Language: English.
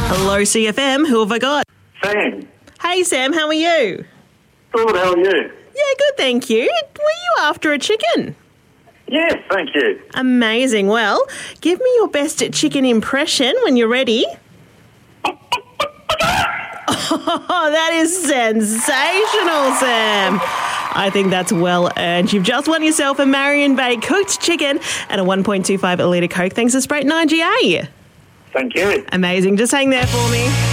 Hello, CFM. Who have I got? Sam. Hey, Sam. How are you? Good, how are you? Yeah, good, thank you. Were you after a chicken? Yes, thank you. Amazing. Well, give me your best chicken impression when you're ready. Oh, that is sensational, Sam. I think that's well earned. You've just won yourself a Marion Bay cooked chicken and a 1.25 litre Coke thanks to Sprite and IGA. Thank you. Amazing. Just hang there for me.